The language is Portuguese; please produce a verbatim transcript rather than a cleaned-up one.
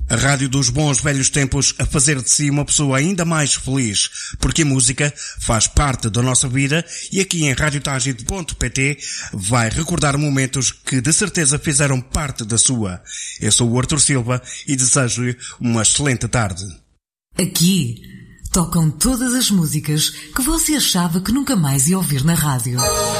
A rádio dos bons velhos tempos a fazer de si uma pessoa ainda mais feliz, porque a música faz parte da nossa vida e aqui em rádio tagit ponto pt vai recordar momentos que de certeza fizeram parte da sua. Eu sou o Arthur Silva e desejo-lhe uma excelente tarde. Aqui tocam todas as músicas que você achava que nunca mais ia ouvir na rádio.